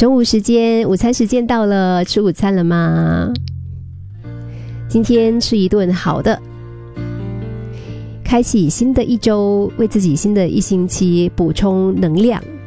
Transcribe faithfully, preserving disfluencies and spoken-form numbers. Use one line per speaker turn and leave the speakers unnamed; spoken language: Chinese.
中午时间，午餐时间到了，吃午餐了吗？今天吃一顿好的，开启新的一周，为自己新的一星期补充能量。